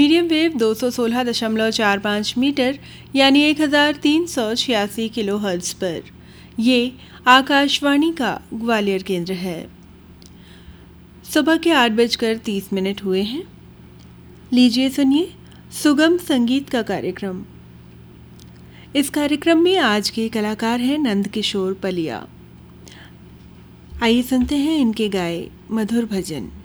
Medium wave 216.45 metre यानी 1386 kilo hertz पर। ये आकाशवाणी का ग्वालियर केंद्र है। सुबह के 8:30 हुए हैं। लीजिए सुनिए सुगम संगीत का कार्यक्रम। इस कार्यक्रम में आज के कलाकार हैं नंदकिशोर पलिया। आइए सुनते हैं इनके गाए मधुर भजन।